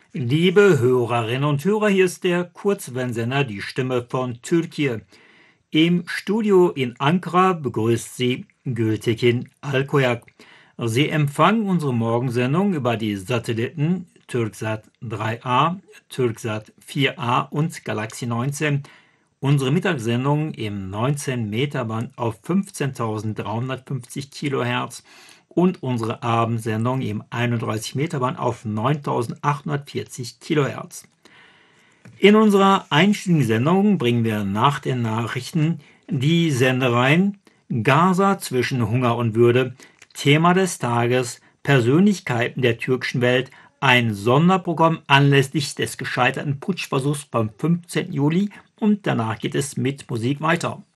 Liebe Hörerinnen und Hörer, hier ist der Kurzwellensender Die Stimme von Türkei. Im Studio in Ankara begrüßt Sie Gültekin Alkoyak. Sie empfangen unsere Morgensendung über die Satelliten Türksat 3A, Türksat 4A und Galaxy 19. Unsere Mittagssendung im 19 Meter Band auf 15.350 Kilohertz und unsere Abendsendung im 31 Meter Band auf 9.840 Kilohertz. In unserer einstündigen Sendung bringen wir nach den Nachrichten die Sendereien Gaza zwischen Hunger und Würde, Thema des Tages, Persönlichkeiten der türkischen Welt, ein Sonderprogramm anlässlich des gescheiterten Putschversuchs beim 15. Juli und danach geht es mit Musik weiter.